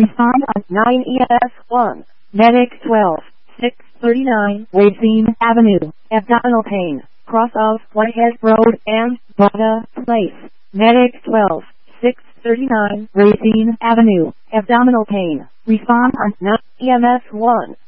Respond on 9 ES1. Medic 12, 639 Racine Avenue, abdominal pain, cross of Whitehead Road and Buddha Place. Medic 12, 639 Racine Avenue, abdominal pain. Respond on 9 EMS 1.